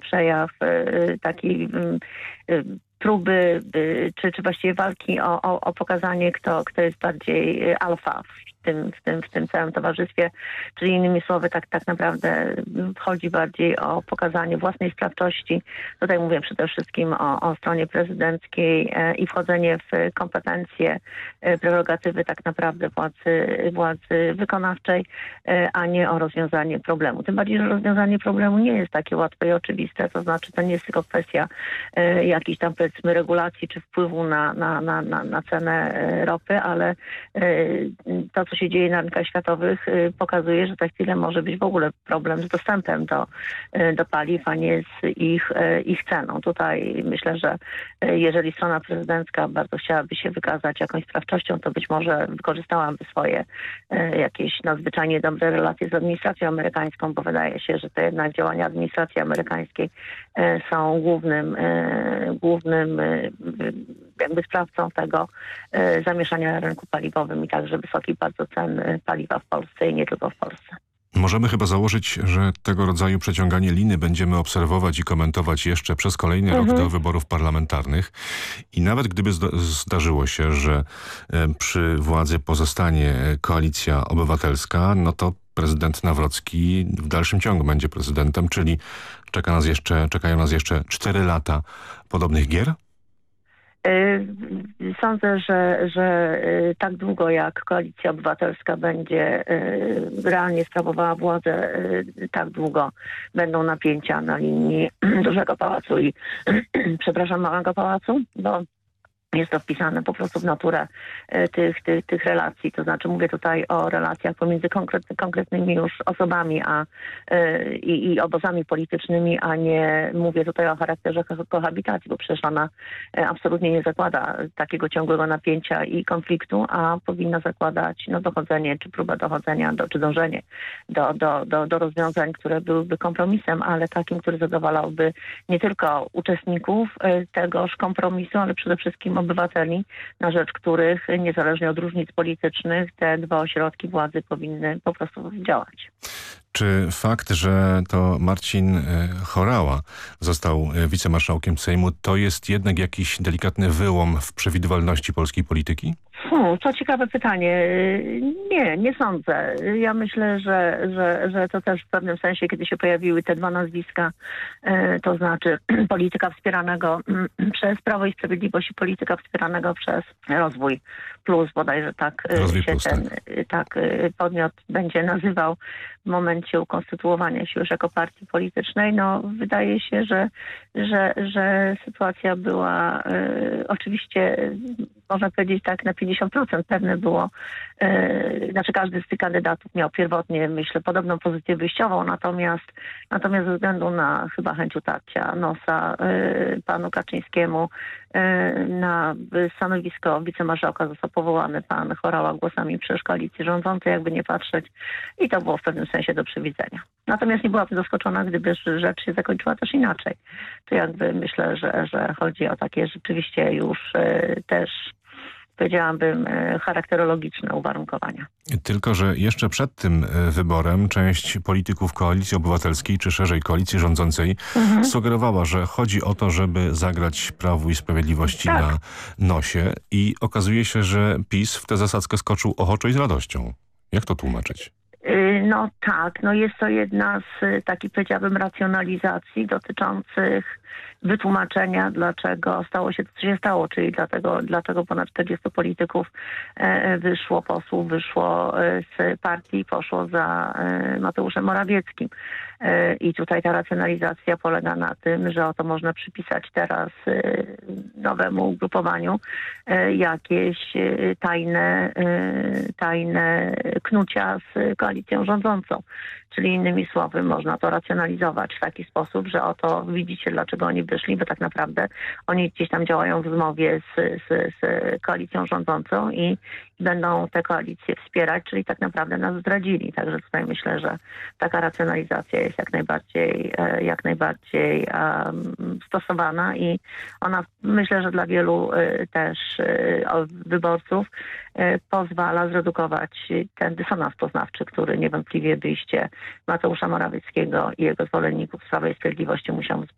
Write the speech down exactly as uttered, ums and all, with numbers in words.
przejaw takiej próby, czy, czy właściwie walki o, o, o pokazanie, kto, kto jest bardziej alfa w tym, w tym, w tym całym towarzystwie. Czyli innymi słowy, tak, tak naprawdę chodzi bardziej o pokazanie własnej sprawczości. Tutaj mówię przede wszystkim o, o stronie prezydenckiej i wchodzenie w kompetencje, prerogatywy tak naprawdę władzy, władzy wykonawczej, a nie o rozwiązanie problemu. Tym bardziej, że rozwiązanie problemu nie jest takie łatwe i oczywiste. To znaczy, to nie jest tylko kwestia jakiejś tam, powiedzmy, regulacji czy wpływu na, na, na, na, na cenę ropy, ale to, co się dzieje na rynkach światowych, pokazuje, że za chwilę może być w ogóle problem z dostępem do, do paliw, a nie z ich, ich ceną. Tutaj myślę, że jeżeli strona prezydencka bardzo chciałaby się wykazać jakąś sprawczością, to być może wykorzystałaby swoje jakieś nadzwyczajnie dobre relacje z administracją amerykańską, bo wydaje się, że to jednak działania administracji amerykańskiej są głównym, głównym jakby sprawcą tego zamieszania na rynku paliwowym i także wysokiej bardzo cen paliwa w Polsce i nie tylko w Polsce. Możemy chyba założyć, że tego rodzaju przeciąganie liny będziemy obserwować i komentować jeszcze przez kolejny mhm. rok do wyborów parlamentarnych. I nawet gdyby zdarzyło się, że przy władzy pozostanie Koalicja Obywatelska, no to prezydent Nawrocki w dalszym ciągu będzie prezydentem, czyli czeka nas jeszcze, czekają nas jeszcze cztery lata podobnych gier? Sądzę, że, że tak długo jak Koalicja Obywatelska będzie realnie sprawowała władzę, tak długo będą napięcia na linii Dużego Pałacu i przepraszam, Małego Pałacu, bo jest to wpisane po prostu w naturę tych, tych, tych relacji. To znaczy mówię tutaj o relacjach pomiędzy konkretny, konkretnymi już osobami a, i, i obozami politycznymi, a nie mówię tutaj o charakterze kohabitacji, bo przecież ona absolutnie nie zakłada takiego ciągłego napięcia i konfliktu, a powinna zakładać no, dochodzenie, czy próbę dochodzenia, do, czy dążenie do, do, do, do rozwiązań, które byłyby kompromisem, ale takim, który zadowalałby nie tylko uczestników tegoż kompromisu, ale przede wszystkim obywateli, na rzecz których, niezależnie od różnic politycznych, te dwa ośrodki władzy powinny po prostu działać. Czy fakt, że to Marcin Horała został wicemarszałkiem Sejmu, to jest jednak jakiś delikatny wyłom w przewidywalności polskiej polityki? Hmm, to ciekawe pytanie. Nie, nie sądzę. Ja myślę, że, że, że to też w pewnym sensie, kiedy się pojawiły te dwa nazwiska, to znaczy polityka wspieranego przez Prawo i Sprawiedliwość i polityka wspieranego przez Rozwój Plus, bodajże tak Rozwój się plus, ten tak. tak, podmiot będzie nazywał w momencie ukonstytuowania się już jako partii politycznej. No, wydaje się, że, że, że sytuacja była y, oczywiście, można powiedzieć tak, na pięćdziesiąt procent pewne było, y, znaczy każdy z tych kandydatów miał pierwotnie, myślę, podobną pozycję wyjściową, natomiast, natomiast ze względu na chyba chęć utarcia nosa y, panu Kaczyńskiemu y, na stanowisko wicemarszałka został powołany pan Horała głosami przecież koalicji rządzącej, jakby nie patrzeć, i to było w pewnym sensie do przewidzenia. Natomiast nie byłabym zaskoczona, gdyby rzecz się zakończyła też inaczej. To jakby myślę, że, że chodzi o takie rzeczywiście już y, też, powiedziałabym, charakterologiczne uwarunkowania. Tylko że jeszcze przed tym wyborem część polityków Koalicji Obywatelskiej, czy szerzej koalicji rządzącej, mhm. sugerowała, że chodzi o to, żeby zagrać Prawu i Sprawiedliwości tak. na nosie, i okazuje się, że PiS w tę zasadzkę skoczył ochoczo i z radością. Jak to tłumaczyć? No tak, no jest to jedna z takich, powiedziałabym, racjonalizacji dotyczących wytłumaczenia, dlaczego stało się to, co się stało, czyli dlatego, dlaczego ponad czterdziestu polityków wyszło, posłów wyszło z partii i poszło za Mateuszem Morawieckim. I tutaj ta racjonalizacja polega na tym, że oto można przypisać teraz nowemu ugrupowaniu jakieś tajne, tajne knucia z koalicją rządzącą. Czyli innymi słowy można to racjonalizować w taki sposób, że oto widzicie, dlaczego oni wyszli, bo tak naprawdę oni gdzieś tam działają w zmowie z, z, z koalicją rządzącą i będą tę koalicję wspierać, czyli tak naprawdę nas zdradzili. Także tutaj myślę, że taka racjonalizacja jest jak najbardziej, jak najbardziej um, stosowana i ona, myślę, że dla wielu też wyborców pozwala zredukować ten dysonans poznawczy, który niewątpliwie wyjście Mateusza Morawieckiego i jego zwolenników z Prawa i Sprawiedliwości musiał